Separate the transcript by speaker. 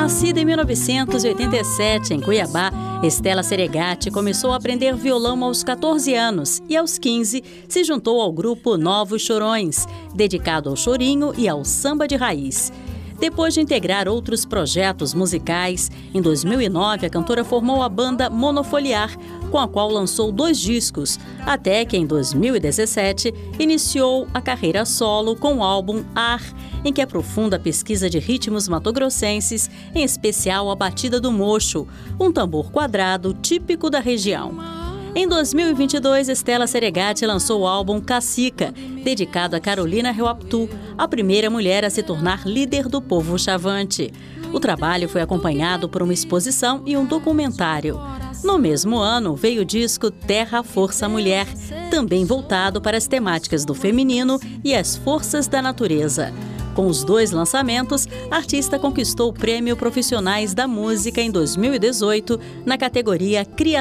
Speaker 1: Nascida em 1987 em Cuiabá, Estela Seregatti começou a aprender violão aos 14 anos e aos 15 se juntou ao grupo Novos Chorões, dedicado ao chorinho e ao samba de raiz. Depois de integrar outros projetos musicais, em 2009 a cantora formou a banda Monofoliar, com a qual lançou 2 discos, até que em 2017 iniciou a carreira solo com o álbum Ar, em que aprofunda a pesquisa de ritmos matogrossenses, em especial a batida do mocho, um tambor quadrado típico da região. Em 2022, Estela Seregatti lançou o álbum Cacica, dedicado a Carolina Reuaptu, a primeira mulher a se tornar líder do povo Chavante. O trabalho foi acompanhado por uma exposição e um documentário. No mesmo ano, veio o disco Terra, Força, Mulher, também voltado para as temáticas do feminino e as forças da natureza. Com os 2 lançamentos, a artista conquistou o Prêmio Profissionais da Música em 2018, na categoria Criação